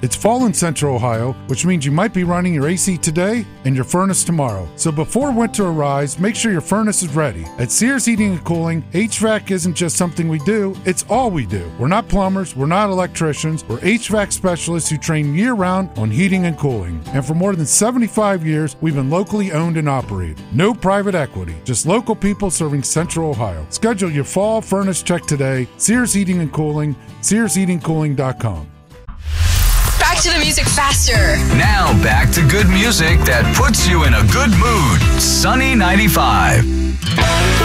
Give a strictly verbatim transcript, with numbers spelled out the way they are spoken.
It's fall in Central Ohio, which means you might be running your A C today and your furnace tomorrow. So before winter arrives, make sure your furnace is ready. At Sears Heating and Cooling, H V A C isn't just something we do, it's all we do. We're not plumbers, we're not electricians, we're H V A C specialists who train year-round on heating and cooling. And for more than seventy-five years, we've been locally owned and operated. No private equity, just local people serving Central Ohio. Schedule your fall furnace check today. Sears Heating and Cooling, sears heating cooling dot com. Back to the music faster. Now back to good music that puts you in a good mood. Sunny ninety-five.